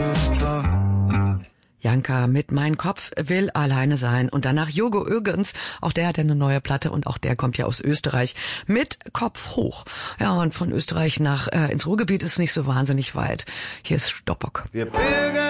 Janka mit Mein Kopf will alleine sein. Und danach Jogo Ögens, auch der hat ja eine neue Platte und auch der kommt ja aus Österreich mit Kopf hoch. Ja, und von Österreich nach ins Ruhrgebiet ist nicht so wahnsinnig weit. Hier ist Stoppock. Wir pilgern